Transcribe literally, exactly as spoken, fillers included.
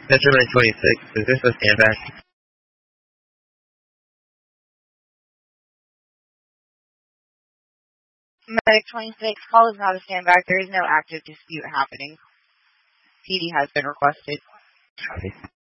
Metro nine twenty-six, is this a standback? Medic twenty-six, call is not a standback. There is no active dispute happening. P D has been requested. Copy.